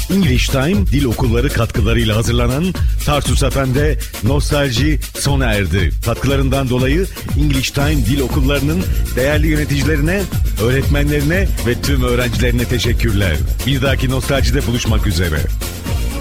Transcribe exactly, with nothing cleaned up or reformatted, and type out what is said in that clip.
English Time Dil Okulları katkılarıyla hazırlanan Tarsus F M'de Nostalji sona erdi. Katkılarından dolayı English Time Dil Okulları'nın değerli yöneticilerine, öğretmenlerine ve tüm öğrencilerine teşekkürler. Bir dahaki Nostalji'de buluşmak üzere.